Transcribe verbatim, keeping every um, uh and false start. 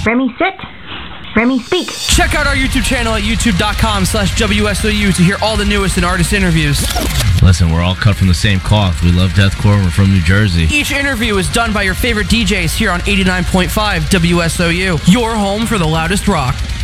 Remy, sit. Remy, speak. Check out our YouTube channel at youtube.com slash WSOU to hear all the newest in artist interviews. Listen, we're all cut from the same cloth. We love deathcore. We're from New Jersey. Each interview is done by your favorite D Js here on eighty-nine point five W S O U, your home for the loudest rock.